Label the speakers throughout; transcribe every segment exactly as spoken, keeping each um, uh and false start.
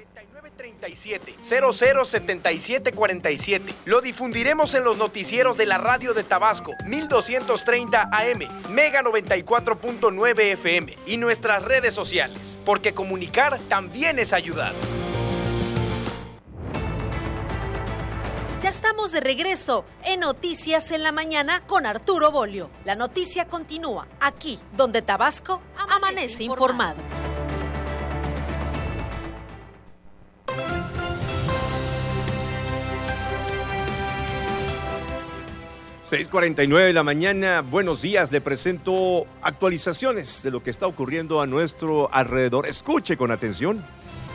Speaker 1: noventa y nueve treinta y siete, cero cero setenta y siete cuarenta y siete. Lo difundiremos en los noticieros de la radio de Tabasco, mil doscientos treinta A M, Mega noventa y cuatro punto nueve F M y nuestras redes sociales, porque comunicar también es ayudar.
Speaker 2: Ya estamos de regreso en Noticias en la Mañana con Arturo Bolio. La noticia continúa aquí, donde Tabasco amanece, amanece informado.
Speaker 3: seis cuarenta y nueve de la mañana, buenos días, le presento actualizaciones de lo que está ocurriendo a nuestro alrededor. Escuche con atención.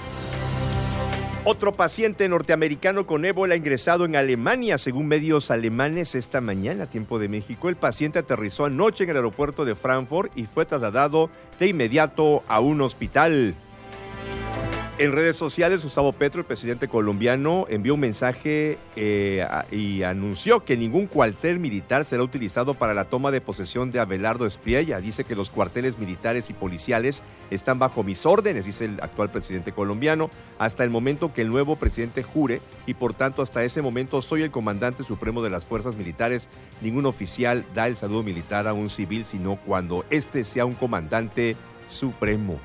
Speaker 3: Otro paciente norteamericano con ébola ingresado en Alemania, según medios alemanes esta mañana, tiempo de México. El paciente aterrizó anoche en el aeropuerto de Frankfurt y fue trasladado de inmediato a un hospital. En redes sociales, Gustavo Petro, el presidente colombiano, envió un mensaje eh, y anunció que ningún cuartel militar será utilizado para la toma de posesión de Abelardo Espriella. Dice que los cuarteles militares y policiales están bajo mis órdenes, dice el actual presidente colombiano, hasta el momento que el nuevo presidente jure, y por tanto hasta ese momento soy el comandante supremo de las fuerzas militares. Ningún oficial da el saludo militar a un civil, sino cuando éste sea un comandante supremo.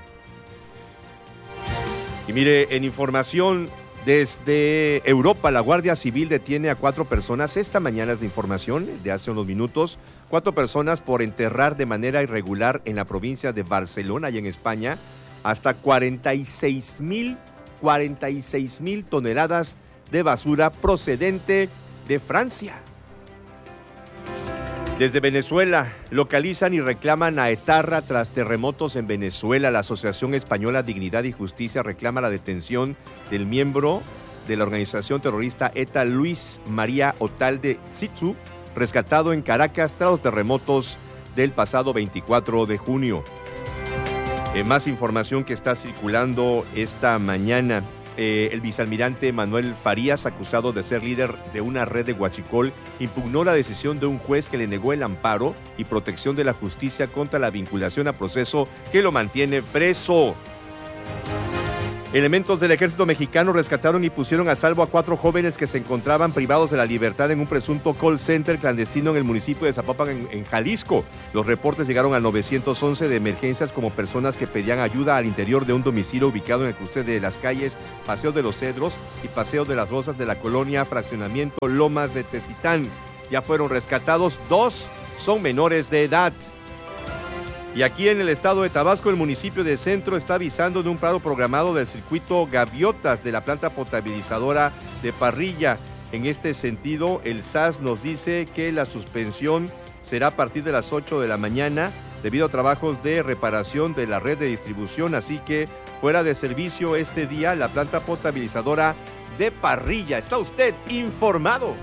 Speaker 3: Y mire, en información desde Europa, la Guardia Civil detiene a cuatro personas. Esta mañana es de información de hace unos minutos. Cuatro personas por enterrar de manera irregular en la provincia de Barcelona y en España hasta cuarenta y seis mil toneladas de basura procedente de Francia. Desde Venezuela, localizan y reclaman a etarra tras terremotos en Venezuela. La Asociación Española Dignidad y Justicia reclama la detención del miembro de la organización terrorista ETA, Luis María Otalde Tsitsu, rescatado en Caracas tras los terremotos del pasado veinticuatro de junio. Eh, más información que está circulando esta mañana. Eh, el vicealmirante Manuel Farías, acusado de ser líder de una red de huachicol, impugnó la decisión de un juez que le negó el amparo y protección de la justicia contra la vinculación a proceso que lo mantiene preso. Elementos del ejército mexicano rescataron y pusieron a salvo a cuatro jóvenes que se encontraban privados de la libertad en un presunto call center clandestino en el municipio de Zapopan, en, en Jalisco. Los reportes llegaron al nueve once de emergencias como personas que pedían ayuda al interior de un domicilio ubicado en el cruce de las calles Paseo de los Cedros y Paseo de las Rosas de la colonia Fraccionamiento Lomas de Tecitán. Ya fueron rescatados, dos son menores de edad. Y aquí en el estado de Tabasco, el municipio de Centro está avisando de un paro programado del circuito Gaviotas de la planta potabilizadora de Parrilla. En este sentido, el S A S nos dice que la suspensión será a partir de las ocho de la mañana debido a trabajos de reparación de la red de distribución, así que fuera de servicio este día la planta potabilizadora de Parrilla. ¿Está usted informado?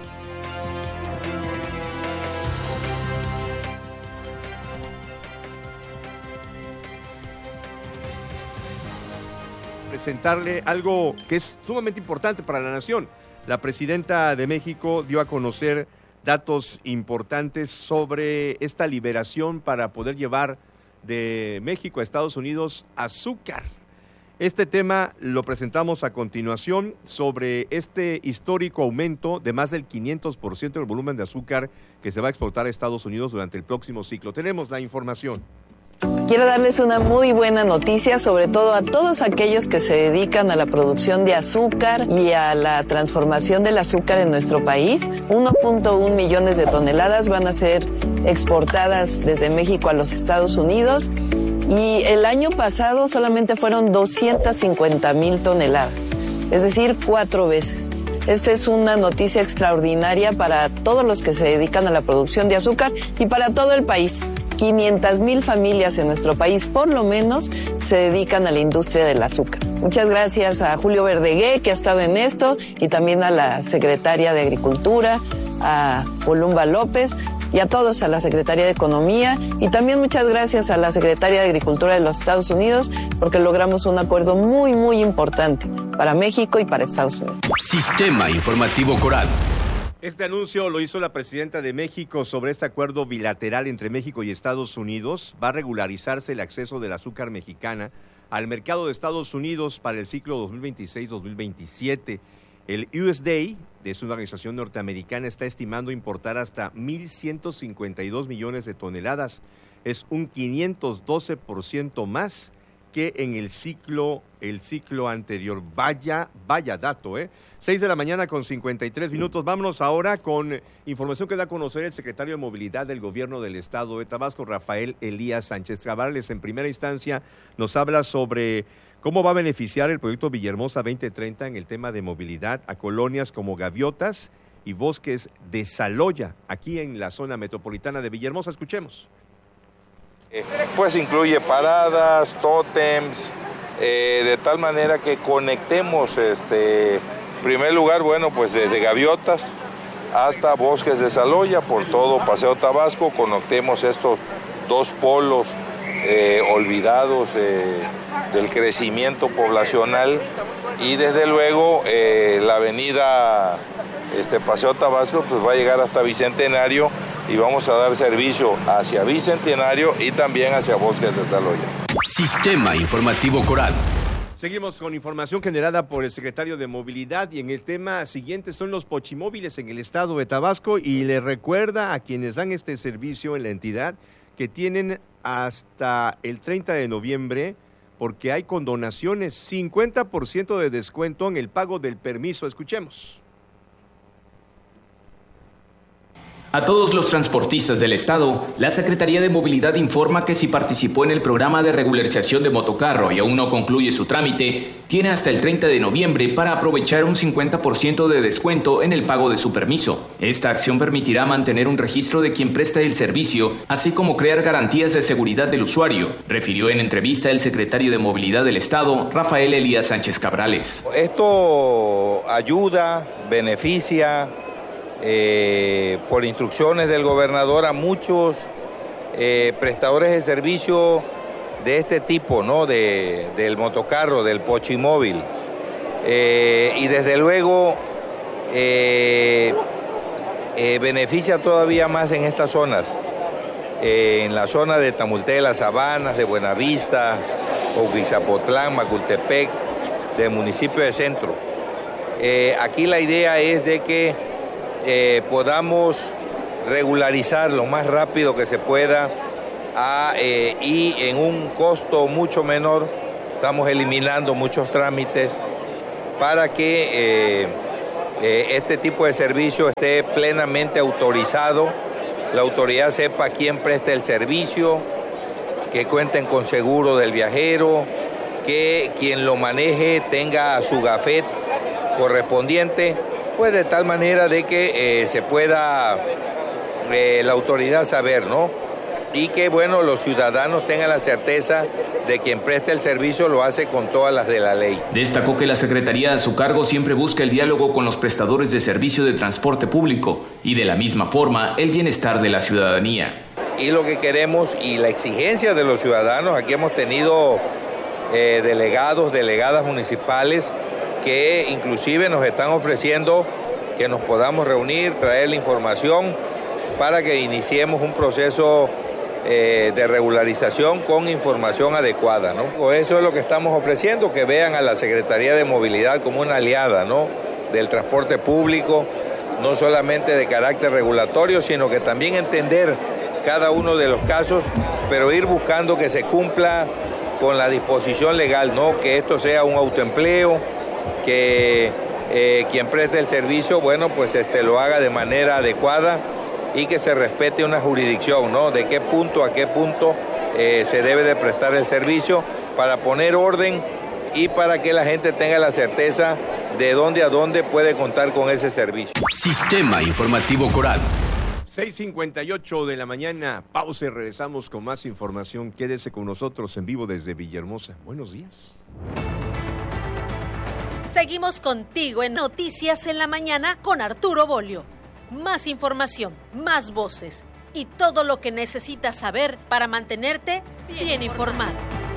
Speaker 3: Presentarle algo que es sumamente importante para la nación. La presidenta de México dio a conocer datos importantes sobre esta liberación para poder llevar de México a Estados Unidos azúcar. Este tema lo presentamos a continuación sobre este histórico aumento de más del quinientos por ciento del volumen de azúcar que se va a exportar a Estados Unidos durante el próximo ciclo. Tenemos la información.
Speaker 4: Quiero darles una muy buena noticia, sobre todo a todos aquellos que se dedican a la producción de azúcar y a la transformación del azúcar en nuestro país. uno punto uno millones de toneladas van a ser exportadas desde México a los Estados Unidos y el año pasado solamente fueron doscientas cincuenta mil toneladas, es decir, cuatro veces. Esta es una noticia extraordinaria para todos los que se dedican a la producción de azúcar y para todo el país. quinientas mil familias en nuestro país, por lo menos, se dedican a la industria del azúcar. Muchas gracias a Julio Verdegué, que ha estado en esto, y también a la secretaria de Agricultura, a Olumba López, y a todos, a la Secretaría de Economía, y también muchas gracias a la Secretaría de Agricultura de los Estados Unidos, porque logramos un acuerdo muy, muy importante para México y para Estados Unidos.
Speaker 5: Sistema Informativo Coral.
Speaker 3: Este anuncio lo hizo la presidenta de México sobre este acuerdo bilateral entre México y Estados Unidos. Va a regularizarse el acceso del azúcar mexicana al mercado de Estados Unidos para el ciclo dos mil veintiséis dos mil veintisiete. El U S D A, es una organización norteamericana, está estimando importar hasta mil ciento cincuenta y dos millones de toneladas. Es un quinientos doce por ciento más que en el ciclo, el ciclo anterior. Vaya, vaya dato, ¿eh? Seis de la mañana con cincuenta y tres minutos. Vámonos ahora con información que da a conocer el secretario de Movilidad del Gobierno del Estado de Tabasco, Rafael Elías Sánchez Cabrales. En primera instancia nos habla sobre cómo va a beneficiar el proyecto Villahermosa veinte treinta en el tema de movilidad a colonias como Gaviotas y Bosques de Saloya, aquí en la zona metropolitana de Villahermosa. Escuchemos.
Speaker 6: Pues incluye paradas, tótems, eh, de tal manera que conectemos, este, en primer lugar, bueno, pues desde Gaviotas hasta Bosques de Saloya, por todo Paseo Tabasco, conectemos estos dos polos eh, olvidados eh, del crecimiento poblacional y desde luego eh, la avenida este, Paseo Tabasco pues va a llegar hasta Bicentenario y vamos a dar servicio hacia Bicentenario y también hacia Bosques de Saloya.
Speaker 5: Sistema Informativo Coral.
Speaker 3: Seguimos con información generada por el secretario de Movilidad y en el tema siguiente son los pochimóviles en el estado de Tabasco y le recuerda a quienes dan este servicio en la entidad que tienen hasta el treinta de noviembre porque hay condonaciones, cincuenta por ciento de descuento en el pago del permiso. Escuchemos.
Speaker 7: A todos los transportistas del estado, la Secretaría de Movilidad informa que si participó en el programa de regularización de motocarro y aún no concluye su trámite, tiene hasta el treinta de noviembre para aprovechar un cincuenta por ciento de descuento en el pago de su permiso. Esta acción permitirá mantener un registro de quien presta el servicio, así como crear garantías de seguridad del usuario, refirió en entrevista el secretario de Movilidad del estado, Rafael Elías Sánchez Cabrales.
Speaker 6: Esto ayuda, beneficia, Eh, por instrucciones del gobernador a muchos eh, prestadores de servicio de este tipo, ¿no? De, del motocarro, del pochimóvil. Eh, y desde luego eh, eh, beneficia todavía más en estas zonas. Eh, en la zona de Tamulté, Las Sabanas, de Buenavista, Oquizapotlán, Macultepec, del municipio de Centro. Eh, aquí la idea es de que Eh, podamos regularizar lo más rápido que se pueda a, eh, y en un costo mucho menor. Estamos eliminando muchos trámites para que eh, eh, este tipo de servicio esté plenamente autorizado, la autoridad sepa quién presta el servicio, que cuenten con seguro del viajero, que quien lo maneje tenga su gafet correspondiente, pues de tal manera de que eh, se pueda eh, la autoridad saber, ¿no? Y que, bueno, los ciudadanos tengan la certeza de quien preste el servicio lo hace con todas las de la ley.
Speaker 7: Destacó que la Secretaría a su cargo siempre busca el diálogo con los prestadores de servicio de transporte público y de la misma forma el bienestar de la ciudadanía.
Speaker 6: Y lo que queremos y la exigencia de los ciudadanos, aquí hemos tenido eh, delegados, delegadas municipales que inclusive nos están ofreciendo que nos podamos reunir, traer la información para que iniciemos un proceso eh, de regularización con información adecuada, ¿no? Eso es lo que estamos ofreciendo, que vean a la Secretaría de Movilidad como una aliada, ¿no? Del transporte público, no solamente de carácter regulatorio, sino que también entender cada uno de los casos, pero ir buscando que se cumpla con la disposición legal, ¿no? Que esto sea un autoempleo, que eh, quien preste el servicio, bueno, pues este, lo haga de manera adecuada y que se respete una jurisdicción, ¿no? De qué punto a qué punto eh, se debe de prestar el servicio para poner orden y para que la gente tenga la certeza de dónde a dónde puede contar con ese servicio.
Speaker 5: Sistema Informativo Coral.
Speaker 3: seis cincuenta y ocho de la mañana, pausa y regresamos con más información. Quédese con nosotros en vivo desde Villahermosa. Buenos días.
Speaker 2: Seguimos contigo en Noticias en la Mañana con Arturo Bolio. Más información, más voces y todo lo que necesitas saber para mantenerte bien informado.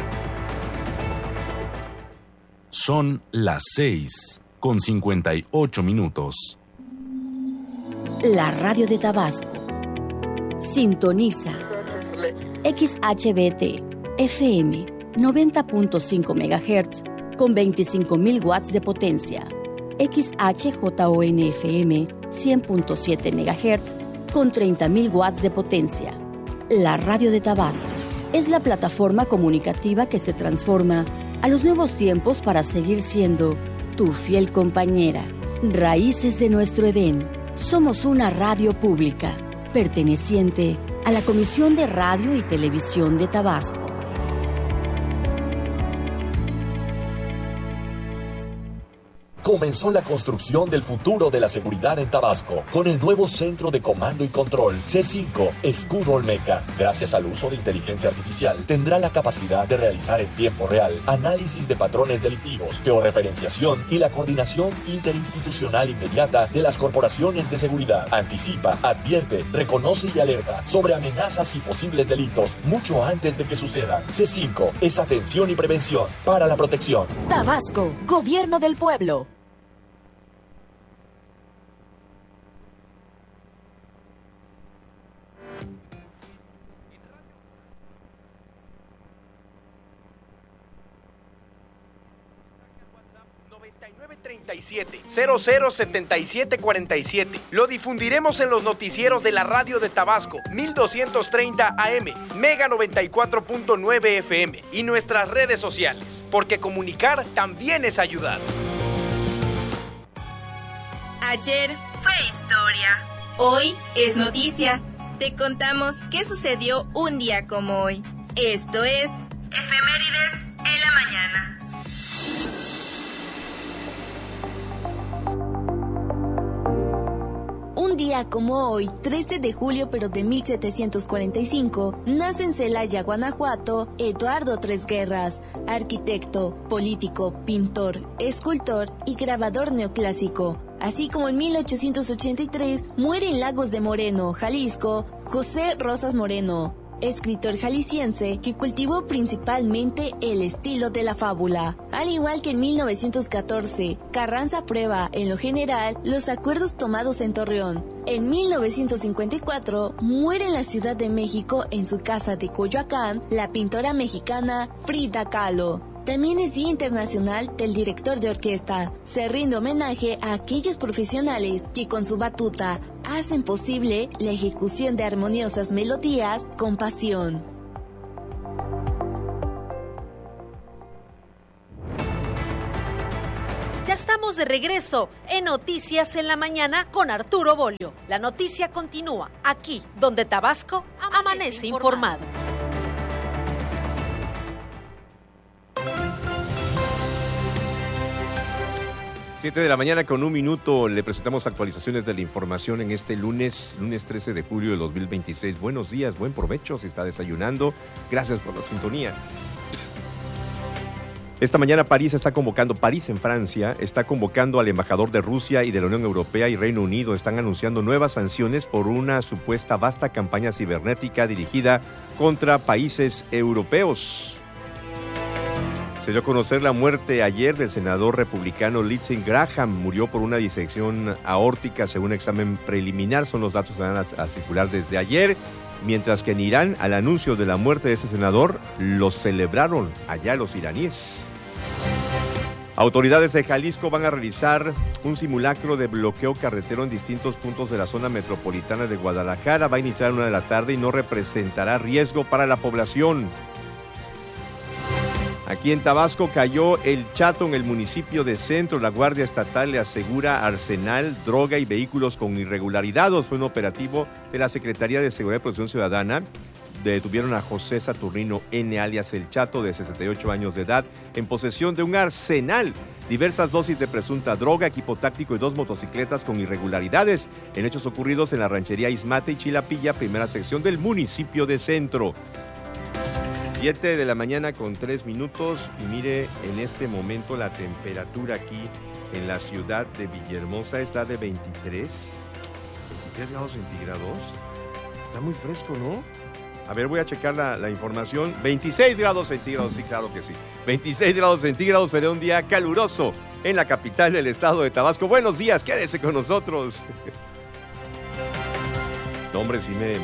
Speaker 8: Son las seis con cincuenta y ocho minutos.
Speaker 9: La radio de Tabasco. Sintoniza X H B T F M noventa punto cinco megahertz con veinticinco mil watts de potencia. X H J O N F M cien punto siete megahertz con treinta mil watts de potencia. La Radio de Tabasco es la plataforma comunicativa que se transforma a los nuevos tiempos para seguir siendo tu fiel compañera. Raíces de nuestro Edén. Somos una radio pública, perteneciente a la Comisión de Radio y Televisión de Tabasco.
Speaker 10: Comenzó la construcción del futuro de la seguridad en Tabasco con el nuevo Centro de Comando y Control C cinco Escudo Olmeca. Gracias al uso de inteligencia artificial, tendrá la capacidad de realizar en tiempo real análisis de patrones delictivos, georreferenciación y la coordinación interinstitucional inmediata de las corporaciones de seguridad. Anticipa, advierte, reconoce y alerta sobre amenazas y posibles delitos mucho antes de que sucedan. C cinco es atención y prevención para la protección.
Speaker 9: Tabasco, Gobierno del Pueblo.
Speaker 1: treinta y siete, cero cero setenta y siete cuarenta y siete. Lo difundiremos en los noticieros de la Radio de Tabasco, mil doscientos treinta A M, Mega noventa y cuatro punto nueve F M y nuestras redes sociales, porque comunicar también es ayudar.
Speaker 11: Ayer fue historia, hoy es noticia. Te contamos qué sucedió un día como hoy. Esto es Efemérides en la Mañana.
Speaker 12: Un día como hoy, trece de julio pero de mil setecientos cuarenta y cinco, nace en Celaya, Guanajuato, Eduardo Tres Guerras, arquitecto, político, pintor, escultor y grabador neoclásico. Así como en mil ochocientos ochenta y tres muere en Lagos de Moreno, Jalisco, José Rosas Moreno, escritor jalisciense que cultivó principalmente el estilo de la fábula. Al igual que en mil novecientos catorce, Carranza aprueba, en lo general, los acuerdos tomados en Torreón. En mil novecientos cincuenta y cuatro, muere en la Ciudad de México, en su casa de Coyoacán, la pintora mexicana Frida Kahlo. También es Día Internacional del Director de Orquesta. Se rinde homenaje a aquellos profesionales que con su batuta hacen posible la ejecución de armoniosas melodías con pasión.
Speaker 2: Ya estamos de regreso en Noticias en la Mañana con Arturo Bolio. La noticia continúa aquí, donde Tabasco amanece, amanece informado. informado.
Speaker 3: siete de la mañana con un minuto, le presentamos actualizaciones de la información en este lunes, lunes trece de julio de dos mil veintiséis. Buenos días, buen provecho si está desayunando. Gracias por la sintonía. Esta mañana París está convocando, París en Francia, está convocando al embajador de Rusia y de la Unión Europea y Reino Unido. Están anunciando nuevas sanciones por una supuesta vasta campaña cibernética dirigida contra países europeos. Se dio a conocer la muerte ayer del senador republicano Lindsey Graham. Murió por una disección aórtica según examen preliminar. Son los datos que van a, a circular desde ayer. Mientras que en Irán, al anuncio de la muerte de ese senador, lo celebraron allá los iraníes. Autoridades de Jalisco van a realizar un simulacro de bloqueo carretero en distintos puntos de la zona metropolitana de Guadalajara. Va a iniciar a una de la tarde y no representará riesgo para la población. Aquí en Tabasco cayó el Chato en el municipio de Centro. La Guardia Estatal le asegura arsenal, droga y vehículos con irregularidades. Fue un operativo de la Secretaría de Seguridad y Protección Ciudadana. Detuvieron a José Saturnino N., alias El Chato, de sesenta y ocho años de edad, en posesión de un arsenal, diversas dosis de presunta droga, equipo táctico y dos motocicletas con irregularidades, en hechos ocurridos en la ranchería Ismate y Chilapilla, primera sección del municipio de Centro. siete de la mañana con tres minutos y mire, en este momento la temperatura aquí en la ciudad de Villahermosa está de veintitrés, veintitrés grados centígrados. Está muy fresco, ¿no? A ver, voy a checar la, la información. veintiséis grados centígrados, sí, claro que sí. veintiséis grados centígrados, será un día caluroso en la capital del estado de Tabasco. Buenos días, quédese con nosotros. No, hombre, sí me, me,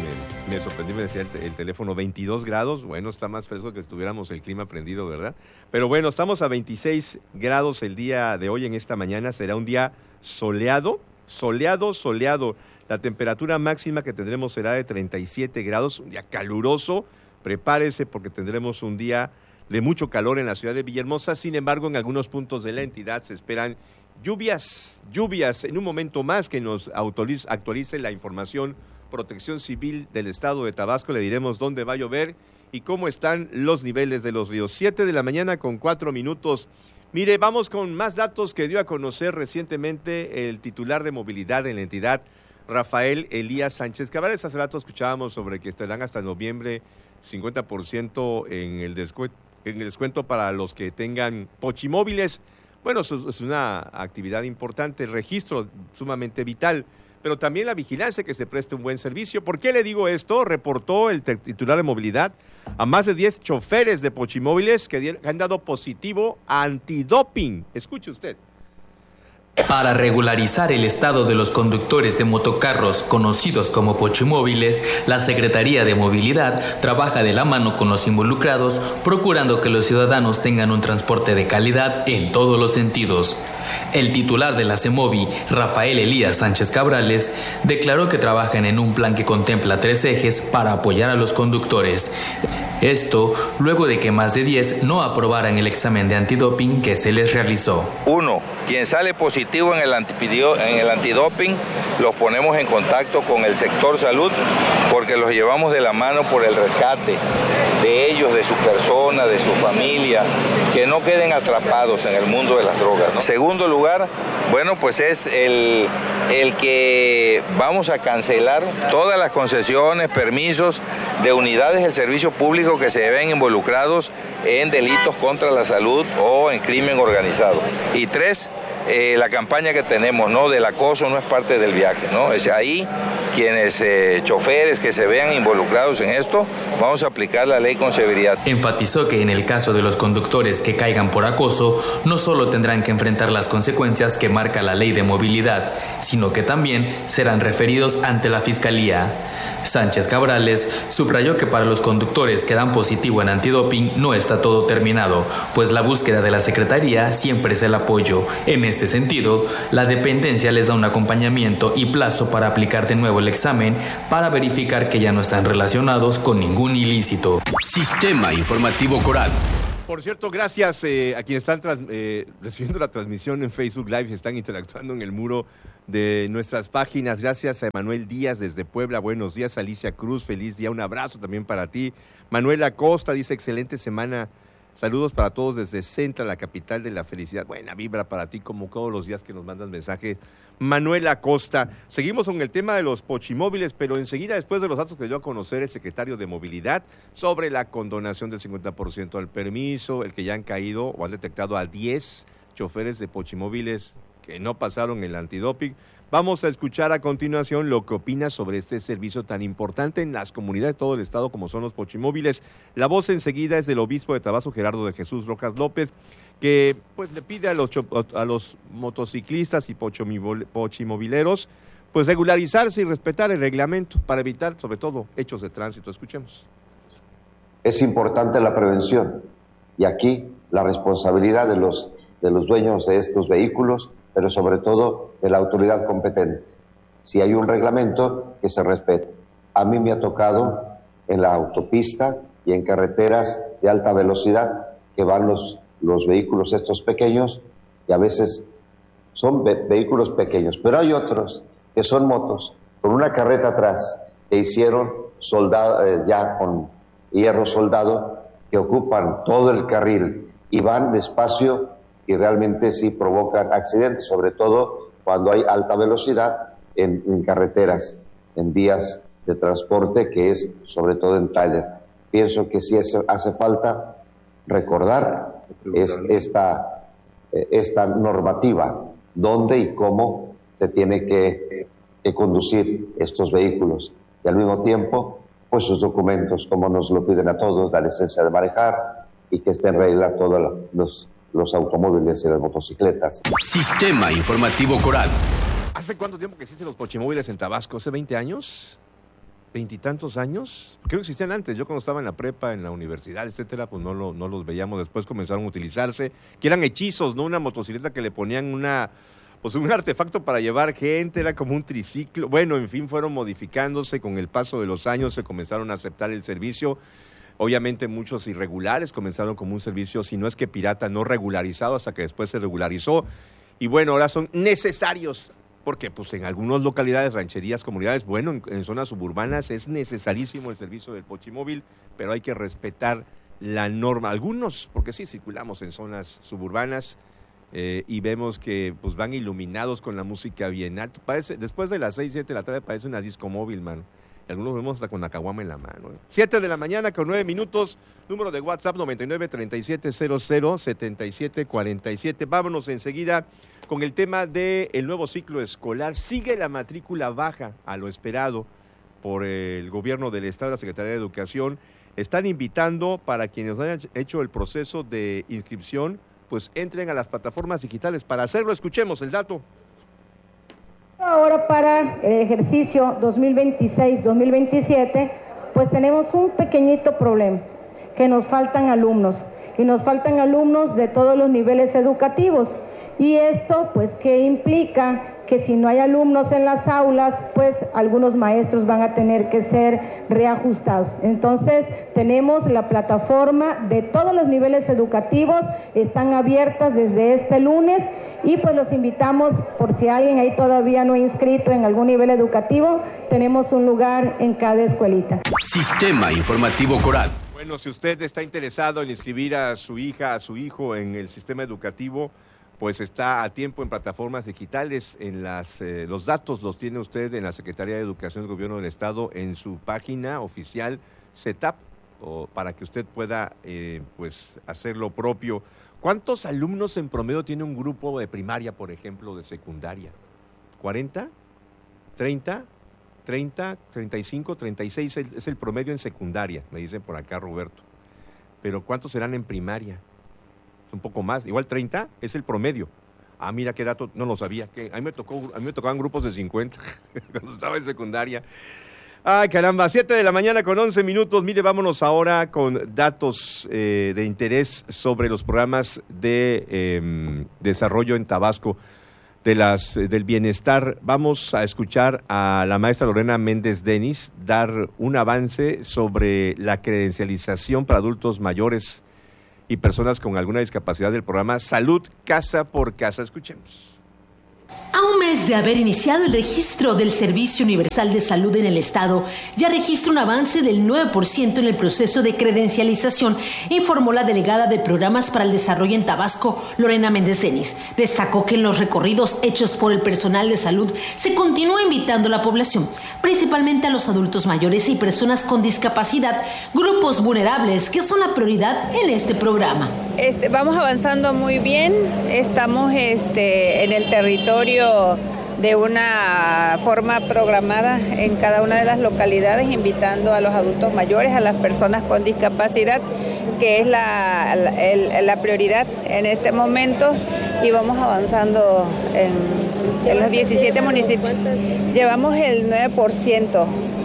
Speaker 3: me sorprendí, me decía el, el teléfono veintidós grados. Bueno, está más fresco que estuviéramos el clima prendido, ¿verdad? Pero bueno, estamos a veintiséis grados el día de hoy en esta mañana. Será un día soleado, soleado, soleado. La temperatura máxima que tendremos será de treinta y siete grados, un día caluroso. Prepárese porque tendremos un día de mucho calor en la ciudad de Villahermosa. Sin embargo, en algunos puntos de la entidad se esperan lluvias, lluvias. En un momento más que nos actualice, actualice la información Protección Civil del Estado de Tabasco, le diremos dónde va a llover y cómo están los niveles de los ríos. Siete de la mañana con cuatro minutos. Mire, vamos con más datos que dio a conocer recientemente el titular de movilidad en la entidad, Rafael Elías Sánchez Cabrales. Hace rato escuchábamos sobre que estarán hasta noviembre cincuenta por ciento en el descuento, en el descuento para los que tengan pochimóviles. Bueno, eso es una actividad importante, el registro sumamente vital, pero también la vigilancia, que se preste un buen servicio. ¿Por qué le digo esto? Reportó el titular de movilidad a más de diez choferes de pochimóviles que han dado positivo a antidoping. Escuche usted.
Speaker 13: Para regularizar el estado de los conductores de motocarros conocidos como pochimóviles, la Secretaría de Movilidad trabaja de la mano con los involucrados, procurando que los ciudadanos tengan un transporte de calidad en todos los sentidos. El titular de la CEMOVI, Rafael Elías Sánchez Cabrales, declaró que trabajan en un plan que contempla tres ejes para apoyar a los conductores. Esto luego de que más de diez no aprobaran el examen de antidoping que se les realizó.
Speaker 6: Uno, quien sale positivo en el, antipidio, en el antidoping, los ponemos en contacto con el sector salud porque los llevamos de la mano por el rescate de ellos, de su persona, de su familia, que no queden atrapados en el mundo de las drogas, ¿no? Segundo lugar, bueno, pues es el, el que vamos a cancelar todas las concesiones, permisos de unidades del servicio público que se ven involucrados en delitos contra la salud o en crimen organizado. Y tres, eh, la campaña que tenemos, ¿no?, del acoso no es parte del viaje, ¿no? Es ahí quienes eh, choferes que se vean involucrados en esto, vamos a aplicar la ley con severidad.
Speaker 13: Enfatizó que en el caso de los conductores que caigan por acoso, no solo tendrán que enfrentar las consecuencias que marca la ley de movilidad, sino que también serán referidos ante la Fiscalía. Sánchez Cabrales subrayó que para los conductores que dan positivo en antidoping no está todo terminado, pues la búsqueda de la Secretaría siempre es el apoyo. En este sentido, la dependencia les da un acompañamiento y plazo para aplicar de nuevo el examen para verificar que ya no están relacionados con ningún ilícito.
Speaker 5: Sistema Informativo Coral.
Speaker 3: Por cierto, gracias eh, a quienes están tras, eh, recibiendo la transmisión en Facebook Live, están interactuando en el muro de nuestras páginas. Gracias a Emanuel Díaz desde Puebla. Buenos días, Alicia Cruz. Feliz día. Un abrazo también para ti. Manuel Acosta dice, excelente semana. Saludos para todos desde Centra, la capital de la felicidad. Buena vibra para ti, como todos los días que nos mandas mensaje. Manuel Acosta. Seguimos con el tema de los pochimóviles, pero enseguida, después de los datos que dio a conocer el secretario de Movilidad sobre la condonación del cincuenta por ciento del permiso, el que ya han caído o han detectado a diez choferes de pochimóviles que no pasaron el antidoping. Vamos a escuchar a continuación lo que opina sobre este servicio tan importante en las comunidades de todo el estado como son los pochimóviles. La voz enseguida es del obispo de Tabasco, Gerardo de Jesús Rojas López, que pues le pide a los, a los motociclistas y pochimovileros pues regularizarse y respetar el reglamento para evitar sobre todo hechos de tránsito. Escuchemos.
Speaker 14: Es importante la prevención y aquí la responsabilidad de los, de los dueños de estos vehículos, pero sobre todo de la autoridad competente. Si hay un reglamento, que se respete. A mí me ha tocado en la autopista y en carreteras de alta velocidad que van los, los vehículos estos pequeños, y a veces son ve- vehículos pequeños, pero hay otros que son motos con una carreta atrás que hicieron soldado, eh, ya con hierro soldado, que ocupan todo el carril y van despacio y realmente sí provocan accidentes, sobre todo cuando hay alta velocidad en, en carreteras, en vías de transporte, que es sobre todo en tráiler. Pienso que sí es, hace falta recordar es, esta, esta normativa, dónde y cómo se tiene que, que conducir estos vehículos. Y al mismo tiempo, pues sus documentos, como nos lo piden a todos, la licencia de manejar y que esté en regla todos los los automóviles y las motocicletas.
Speaker 5: Sistema Informativo Coral.
Speaker 3: ¿Hace cuánto tiempo que existen los pochimóviles en Tabasco? ¿Hace veinte años? veintitantos años, creo que existían antes, yo cuando estaba en la prepa, en la universidad, etcétera, pues no, lo, no los veíamos, después comenzaron a utilizarse, que eran hechizos, ¿no? Una motocicleta que le ponían una, pues un artefacto para llevar gente, era como un triciclo, bueno, en fin, fueron modificándose con el paso de los años, se comenzaron a aceptar el servicio, obviamente muchos irregulares comenzaron como un servicio, si no es que pirata, no regularizado, hasta que después se regularizó, y bueno, ahora son necesarios. Porque pues en algunas localidades, rancherías, comunidades, bueno, en, en zonas suburbanas es necesarísimo el servicio del pochimóvil, pero hay que respetar la norma. Algunos, porque sí circulamos en zonas suburbanas eh, y vemos que pues van iluminados con la música bien alto. Parece, después de las seis, siete de la tarde parece una disco móvil, mano. Y algunos vemos hasta con la caguama en la mano. ¿eh? siete de la mañana con nueve minutos, número de WhatsApp noventa y nueve, treinta y siete cero cero, setenta y siete cuarenta y siete. Vámonos enseguida con el tema del nuevo ciclo escolar. Sigue la matrícula baja a lo esperado por el gobierno del Estado y la Secretaría de Educación. Están invitando para quienes hayan hecho el proceso de inscripción, pues entren a las plataformas digitales. Para hacerlo, escuchemos el dato.
Speaker 15: Ahora para el ejercicio dos mil veintiséis dos mil veintisiete, pues tenemos un pequeñito problema, que nos faltan alumnos, y nos faltan alumnos de todos los niveles educativos. Y esto, pues, ¿qué implica? Que si no hay alumnos en las aulas, pues algunos maestros van a tener que ser reajustados. Entonces, tenemos la plataforma de todos los niveles educativos, están abiertas desde este lunes, y pues los invitamos, por si alguien ahí todavía no ha inscrito en algún nivel educativo, tenemos un lugar en cada escuelita.
Speaker 5: Sistema Informativo Coral.
Speaker 3: Bueno, si usted está interesado en inscribir a su hija, a su hijo en el sistema educativo, pues está a tiempo en plataformas digitales. En las eh, los datos los tiene usted en la Secretaría de Educación del Gobierno del Estado en su página oficial C E T A P, o para que usted pueda eh, pues hacer lo propio. ¿Cuántos alumnos en promedio tiene un grupo de primaria, por ejemplo, de secundaria? ¿cuarenta? ¿treinta? ¿treinta? ¿treinta y cinco? ¿treinta y seis? Es el promedio en secundaria, me dice por acá Roberto. Pero ¿cuántos serán en primaria? Un poco más, igual treinta es el promedio. Ah, mira qué dato, no lo sabía. Que a mí me tocó, a mí me tocaban grupos de cincuenta cuando estaba en secundaria. Ay, caramba, siete de la mañana con once minutos. Mire, vámonos ahora con datos eh, de interés sobre los programas de eh, desarrollo en Tabasco de las del bienestar. Vamos a escuchar a la maestra Lorena Méndez Denis dar un avance sobre la credencialización para adultos mayores y personas con alguna discapacidad del programa Salud Casa por Casa. Escuchemos.
Speaker 16: A un mes de haber iniciado el registro del Servicio Universal de Salud en el Estado, ya registra un avance del nueve por ciento en el proceso de credencialización, informó la delegada de Programas para el Desarrollo en Tabasco, Lorena Méndez Denis. Destacó que en los recorridos hechos por el personal de salud se continúa invitando a la población, principalmente a los adultos mayores y personas con discapacidad, grupos vulnerables que son la prioridad en este programa.
Speaker 17: Este, vamos avanzando muy bien, estamos este, en el territorio de una forma programada en cada una de las localidades, invitando a los adultos mayores, a las personas con discapacidad, que es la, la, el, la prioridad en este momento, y vamos avanzando en, en los diecisiete municipios. Llevamos el nueve por ciento,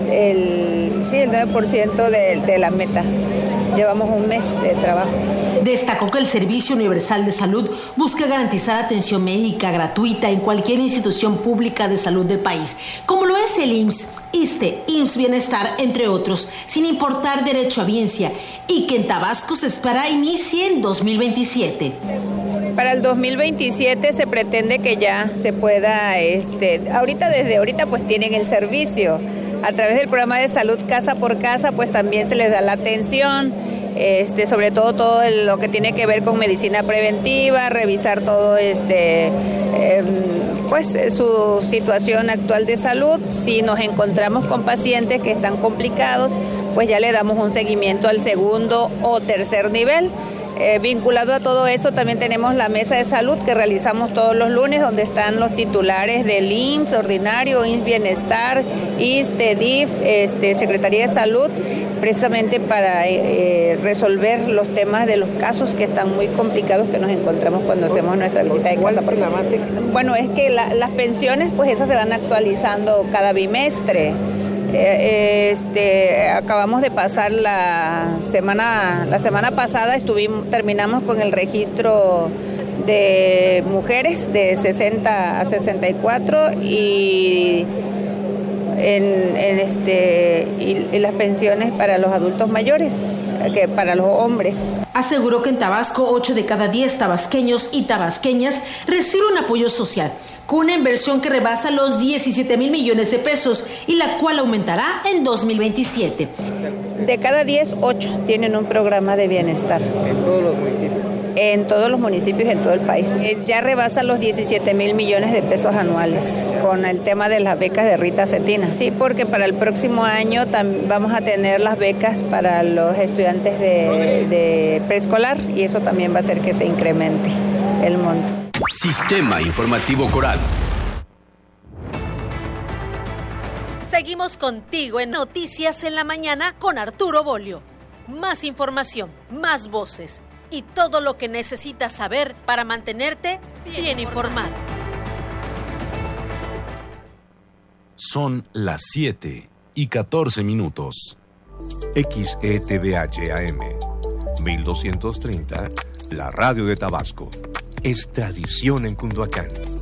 Speaker 17: el, sí, el nueve por ciento de, de la meta. Llevamos un mes de trabajo.
Speaker 16: Destacó que el Servicio Universal de Salud busca garantizar atención médica gratuita en cualquier institución pública de salud del país, como lo es el I M S S, ISSSTE, I M S S Bienestar, entre otros, sin importar derecho a biencia, y que en Tabasco se espera inicie en dos mil veintisiete.
Speaker 17: Para el dos mil veintisiete se pretende que ya se pueda, este, ahorita desde ahorita pues tienen el servicio. A través del programa de salud casa por casa, pues también se les da la atención, este, sobre todo todo lo que tiene que ver con medicina preventiva, revisar todo este, eh, pues su situación actual de salud. Si nos encontramos con pacientes que están complicados, pues ya le damos un seguimiento al segundo o tercer nivel. Eh, vinculado a todo eso, también tenemos la mesa de salud que realizamos todos los lunes, donde están los titulares del I M S S ordinario, I M S S Bienestar, ISSSTE, D I F, este, Secretaría de Salud, precisamente para eh, resolver los temas de los casos que están muy complicados que nos encontramos cuando hacemos nuestra visita de casa por casa. Bueno, es que la, las pensiones, pues esas se van actualizando cada bimestre. Eh, este, acabamos de pasar la semana, la semana pasada estuvimos, terminamos con el registro de mujeres de sesenta a sesenta y cuatro y en, en este y, y las pensiones para los adultos mayores, que para los hombres.
Speaker 16: Aseguró que en Tabasco ocho de cada diez tabasqueños y tabasqueñas reciben un apoyo social, con una inversión que rebasa los diecisiete mil millones de pesos y la cual aumentará en dos mil veintisiete.
Speaker 17: De cada diez, ocho tienen un programa de bienestar.
Speaker 18: ¿En todos los municipios?
Speaker 17: En todos los municipios, en todo el país. Ya rebasa los diecisiete mil millones de pesos anuales con el tema de las becas de Rita Cetina. Sí, porque para el próximo año tam- vamos a tener las becas para los estudiantes de, de preescolar y eso también va a hacer que se incremente el monto.
Speaker 5: Sistema Informativo Coral.
Speaker 2: Seguimos contigo en Noticias en la Mañana con Arturo Bolio. Más información, más voces y todo lo que necesitas saber para mantenerte bien informado.
Speaker 8: Son las siete y catorce minutos.
Speaker 3: X E T V H A M mil doscientos treinta, la radio de Tabasco. Es tradición en Cunduacán.